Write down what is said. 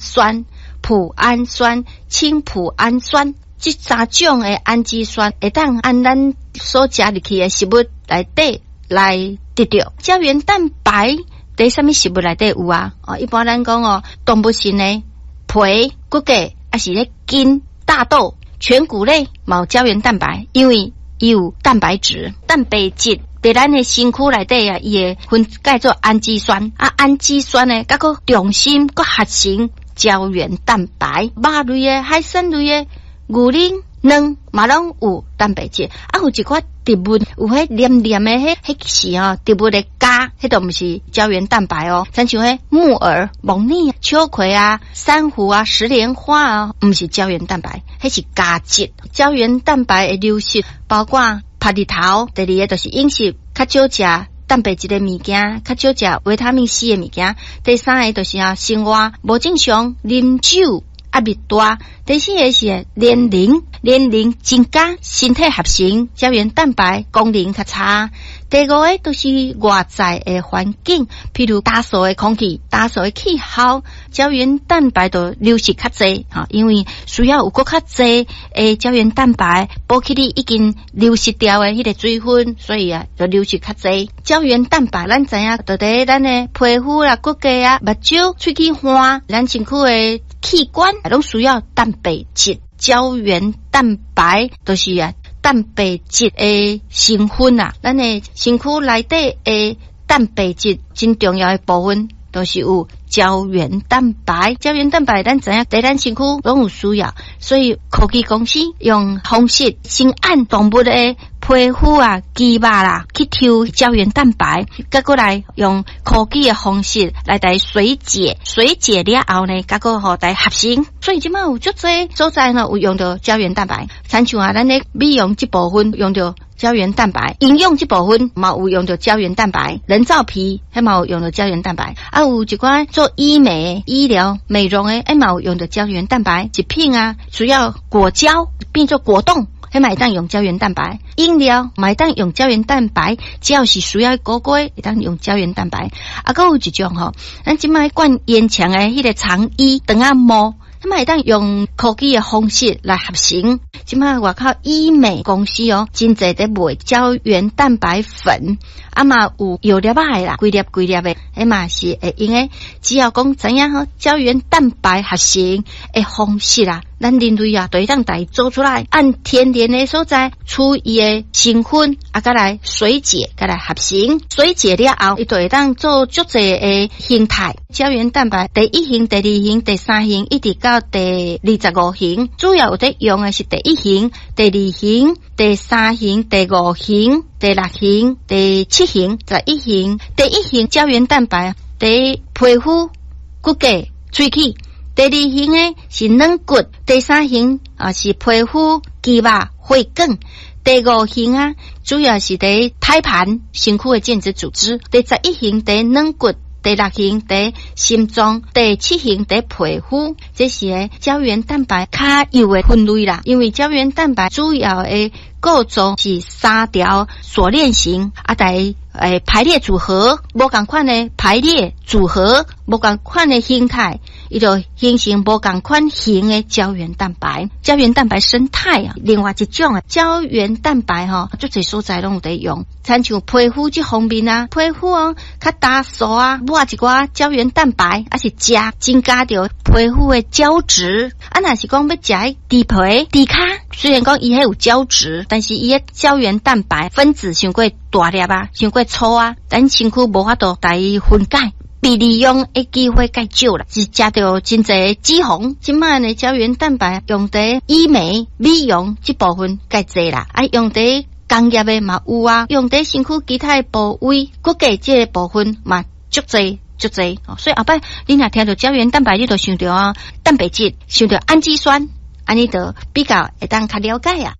酸、脯氨酸、氢脯氨酸，这三种的氨基酸会当按咱所食入去的食物内底来得到。胶原蛋白在什么食物内底有啊？一般咱讲动物性的皮、骨骼，还是咧筋、大豆、全谷类嘛有胶原蛋白，因为伊有蛋白质、蛋白质。在咱的身躯内底啊，伊会分解做氨基酸氨基酸呢，甲个重心个合成胶原蛋白。肉类的、海鲜类的、牛奶、卵嘛拢有蛋白质有一寡植物有迄黏黏的迄是植物的苷，迄都毋是胶原蛋白亲像迄木耳、木耳、秋葵珊瑚石莲花毋是胶原蛋白，迄是苷质。胶原蛋白的流失包括晒日头，第二个就是饮食较少食蛋白质的物件，较少食维他命 C 的物件。第三个就是生活无正常，啉酒压力大。第四个是年龄增加，身体合成胶原蛋白功能较差。第五个都是外在的环境，譬如打扫的空气、打扫的气候，胶原蛋白就流失较济因为需要有较济的胶原蛋白补起你已经流失掉的迄个水分，所以就流失较济。胶原蛋白咱知影就在咱的皮肤骨骼目睭、喙齿花，咱身躯的器官拢需要蛋白质。胶原蛋白就是蛋白质的成分咱的身躯内底的蛋白质真重要的部分都是有胶原蛋白。胶原蛋白咱知影在咱身躯拢有需要，所以科技公司用方式先按动物的皮肤肌肉去抽胶原蛋白，再过来用科技的方式来水解了后呢，再过互来合成。所以即摆有足侪所在有用到胶原蛋白，亲像咱的美容这部分用到胶原蛋白，营养这部分嘛有用到胶原蛋白，人造皮还嘛有用到胶原蛋白有一寡做医美、医疗、美容的嘛有用到胶原蛋白。一片需要果胶变做果冻，迄嘛会当用胶原蛋白。饮料嘛会当用胶原蛋白，只要是需要果果会当用胶原蛋白。还有一种咱即摆灌延长的迄个肠衣肠膜，迄嘛会当用科技的方式来合成。即摆外口医美公司真侪在卖胶原蛋白粉，嘛有药粒的啦，规粒的，迄嘛是会用的。只要讲怎样胶原蛋白合成的方式咱人类就会当来做出来，按天然的所在处伊的成分再来水解，再来合成。水解了后，伊就会当做足侪的形态。胶原蛋白第一型、第二型、第三型，一直到第25型，主要有在用的是第一型、第二型、第三型、第五型、第六型、第七型、11型。第一型胶原蛋白第皮肤、骨骼、喙齿。第二型呢是软骨，第三型是皮肤、肌肉、血管，第五型主要是在胎盘、身躯的间质组织，第11型在软骨，第6型在心脏，第7型在皮肤。这是胶原蛋白较幼的分类啦，因为胶原蛋白主要的构造是3条锁链型在排列组合，无同款的排列组合，无同款的形态，伊就形成无同款型的胶原蛋白。胶原蛋白生态另外一种胶原蛋白足侪所在拢有在用，亲像皮肤这方面皮肤较打扫抹一寡胶原蛋白，是食增加着皮肤的胶质。若是讲要食猪皮、猪脚，虽然讲伊迄有胶质，但是伊的胶原蛋白分子伤过大粒伤过粗咱身躯无法度来分解，被利用的机会较少啦，是食到真侪脂肪。即摆的胶原蛋白用在医美、美容这部分较侪啦，用在工业的嘛有用在身躯其他的部位、骨骼这个部分嘛足侪。所以后摆你若听到胶原蛋白，你就想到蛋白质，想到氨基酸，安尼就比较会当较了解